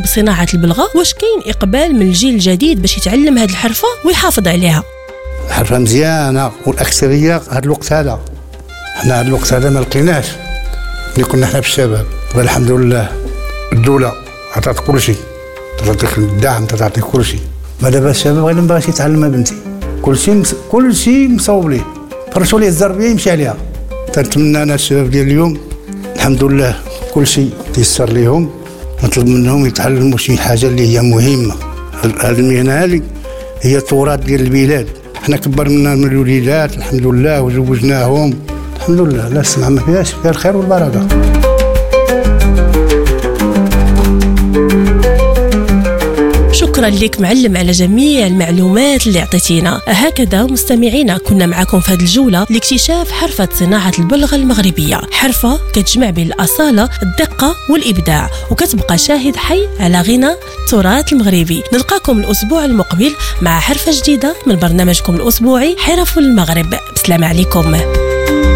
بصناعة البلغة؟ واش كاين إقبال من الجيل الجديد باش يتعلم هذه الحرفة ويحافظ عليها؟ حرفة مزيانة، والأكثرية هذا الوقت هذا، حنا هذا الوقت هذا ما لقيناش اللي كنا حنا في الشباب. والحمد لله الدولة عطات كل شيء، تعطيك الدعم، تعطيك كل شيء. ما دابا الشباب غير ما بغاش يتعلم بنتي، كل شيء مصوب ليه، فرشوا ليه الزربيه يمشي عليها. تنتمنى انا الشباب ديال اليوم الحمد لله كل شيء تيسر ليهم، نطلب منهم يتعلموا شي حاجه اللي هي مهمه. هذه المهنه هذه هي التراث ديال البلاد، حنا كبرنا من الوليدات الحمد لله وزوجناهم الحمد لله. لا سمع ما فيها الخير والبركه. شكرا لك معلم على جميع المعلومات اللي عطيتينا. هكذا مستمعينا كنا معكم في هذه الجولة لاكتشاف حرفة صناعة البلغة المغربية، حرفة كتجمع بين الأصالة، الدقة والإبداع، وكتبقى شاهد حي على غنى التراث المغربي. نلقاكم الأسبوع المقبل مع حرفة جديدة من برنامجكم الأسبوعي حرف المغرب. بسلام عليكم.